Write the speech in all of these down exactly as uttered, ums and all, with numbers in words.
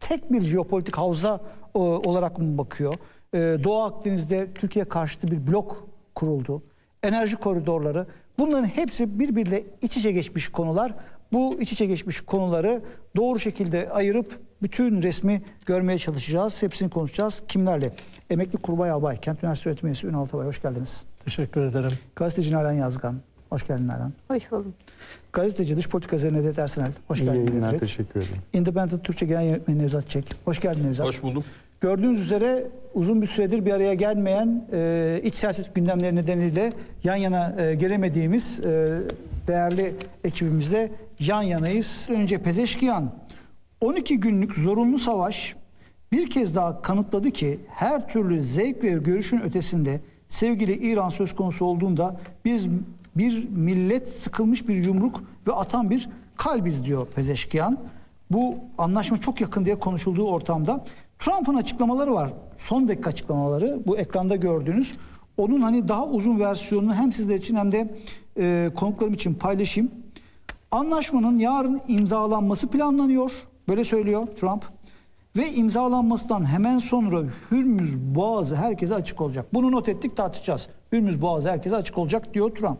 tek bir jeopolitik havza e, olarak mı bakıyor? E, Doğu Akdeniz'de Türkiye karşıtı bir blok kuruldu. Enerji koridorları, bunların hepsi birbiriyle iç içe geçmiş konular. Bu iç içe geçmiş konuları doğru şekilde ayırıp bütün resmi görmeye çalışacağız. Hepsini konuşacağız. Kimlerle? Emekli Kurbay Albay, Kent Üniversitesi öğretim üyesi Ünal Atabay, hoş geldiniz. Teşekkür ederim. Gazeteci Nalan Yazgan, hoş geldin Nalan. Hoş buldum. Gazeteci dış politika üzerine Nedret Ersenel, hoş geldin Nedret. Teşekkür ederim. Independent Türkçe Genel Yönetmeni Nevzat Çek, hoş geldin Nevzat. Hoş buldum. Gördüğünüz üzere uzun bir süredir bir araya gelmeyen e, iç siyaset gündemleri nedeniyle yan yana e, gelemediğimiz e, değerli ekibimizle yan yanayız. Önce Pezeşkiyan, on iki günlük zorunlu savaş bir kez daha kanıtladı ki her türlü zevk ve görüşün ötesinde sevgili İran söz konusu olduğunda biz bir millet sıkılmış bir yumruk ve atan bir kalbiz diyor Pezeşkiyan. Bu anlaşma çok yakın diye konuşulduğu ortamda Trump'ın açıklamaları var. Son dakika açıklamaları, bu ekranda gördüğünüz. Onun hani daha uzun versiyonunu hem sizler için hem de e, konuklarım için paylaşayım. Anlaşmanın yarın imzalanması planlanıyor. Böyle söylüyor Trump. Ve imzalanmasından hemen sonra Hürmüz Boğazı herkese açık olacak. Bunu not ettik, tartışacağız. Hürmüz Boğazı herkese açık olacak diyor Trump.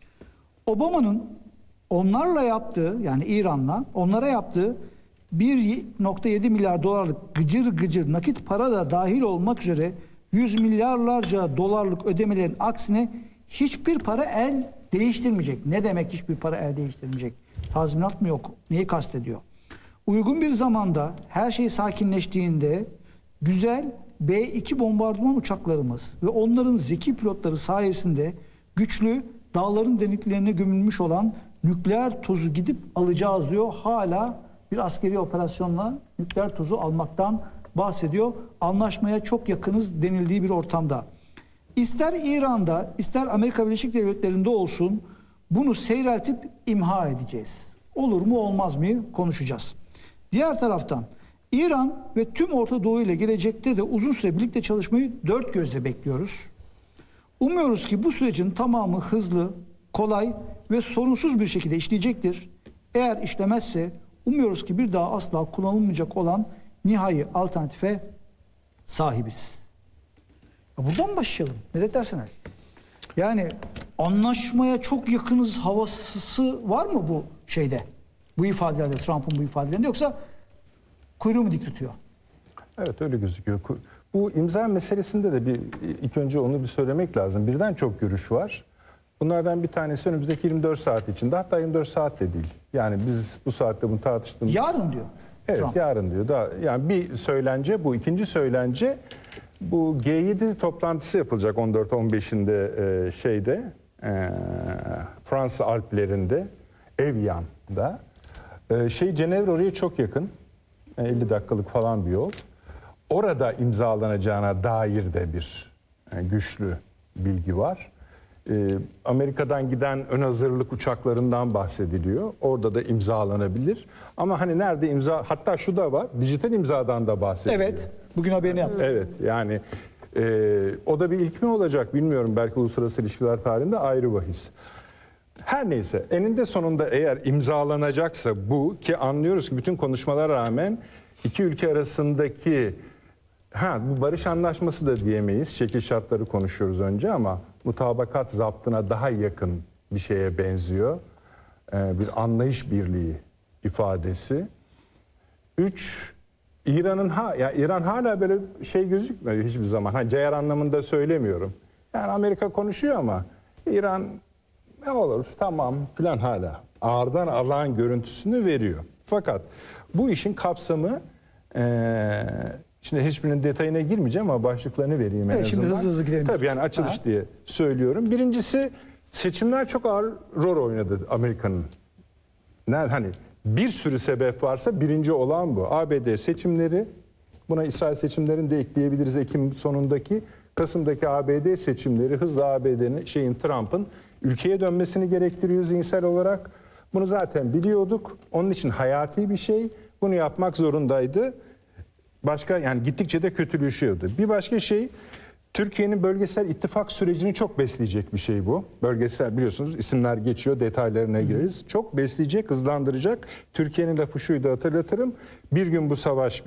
Obama'nın onlarla yaptığı, yani İran'la onlara yaptığı bir nokta yedi milyar dolarlık gıcır gıcır nakit para da dahil olmak üzere yüz milyarlarca dolarlık ödemelerin aksine hiçbir para el değiştirmeyecek. Ne demek hiçbir para el değiştirmeyecek? Tazminat mı yok? Neyi kastediyor? Uygun bir zamanda her şey sakinleştiğinde güzel B iki bombardıman uçaklarımız ve onların zeki pilotları sayesinde güçlü dağların derinliklerine gömülmüş olan nükleer tozu gidip alacağız diyor. Hala bir askeri operasyonla nükleer tozu almaktan bahsediyor. Anlaşmaya çok yakınız denildiği bir ortamda. İster İran'da ister Amerika Birleşik Devletleri'nde olsun bunu seyreltip imha edeceğiz. Olur mu olmaz mı konuşacağız. Diğer taraftan İran ve tüm Orta Doğu ile gelecekte de uzun süre birlikte çalışmayı dört gözle bekliyoruz. Umuyoruz ki bu sürecin tamamı hızlı, kolay ve sorunsuz bir şekilde işleyecektir. Eğer işlemezse umuyoruz ki bir daha asla kullanılmayacak olan nihai alternatife sahibiz. Ya buradan başlayalım. Ne dersen? Yani anlaşmaya çok yakınız havası var mı bu şeyde? Bu ifadelerde, Trump'ın bu ifadelerinde, yoksa kuyruğu mu dik tutuyor? Evet, öyle gözüküyor. Bu imza meselesinde de bir ilk önce onu bir söylemek lazım. Birden çok görüş var. Bunlardan bir tanesi önümüzdeki yirmi dört saat içinde, hatta yirmi dört saat de değil. Yani biz bu saatte bunu tartıştığımız... Yarın diyor. Evet, Trump. yarın diyor. Daha, yani bir söylence bu. İkinci söylence bu G yedi toplantısı yapılacak on dört on beşinde e, şeyde e, Fransa Alplerinde, Evian'da. E, şey Cenevre oraya çok yakın. E, elli dakikalık falan bir yol. Orada imzalanacağına dair de bir e, güçlü bilgi var. Ee, Amerika'dan giden ön hazırlık uçaklarından bahsediliyor. Orada da imzalanabilir. Ama hani nerede imza, hatta şu da var, dijital imzadan da bahsediliyor. Evet, bugün haberini yaptım. Evet, yani e, o da bir ilk mi olacak bilmiyorum. Belki uluslararası ilişkiler tarihinde ayrı bahis. Her neyse, eninde sonunda eğer imzalanacaksa bu, ki anlıyoruz ki bütün konuşmalara rağmen iki ülke arasındaki, ha bu barış anlaşması da diyemeyiz. Şekil şartları konuşuyoruz önce ama mutabakat zaptına daha yakın bir şeye benziyor. Ee, bir anlayış birliği ifadesi. Üç, İran'ın ha ya İran hala böyle şey gözükmüyor hiçbir zaman. Ha cayar anlamında söylemiyorum. Yani Amerika konuşuyor ama İran ne olur tamam filan hala ağırdan alan görüntüsünü veriyor. Fakat bu işin kapsamı ee, şimdi hiçbirinin detayına girmeyeceğim ama başlıklarını vereyim en evet, azından. Şimdi hızlı hızlı gidelim. Tabii yani açılış ha. diye söylüyorum. Birincisi seçimler çok ağır rol oynadı Amerika'nın. Hani bir sürü sebep varsa birinci olan bu. A B D seçimleri, buna İsrail seçimlerini de ekleyebiliriz Ekim sonundaki. Kasım'daki A B D seçimleri hızla A B D'nin şeyin Trump'ın ülkeye dönmesini gerektiriyor zihinsel olarak. Bunu zaten biliyorduk. Onun için hayati bir şey. Bunu yapmak zorundaydı. Başka yani gittikçe de kötüleşiyordu. Bir başka şey, Türkiye'nin bölgesel ittifak sürecini çok besleyecek bir şey bu. Bölgesel biliyorsunuz isimler geçiyor, detaylarına gireriz. Çok besleyecek, hızlandıracak. Türkiye'nin lafı şuydu hatırlatırım. Bir gün bu savaş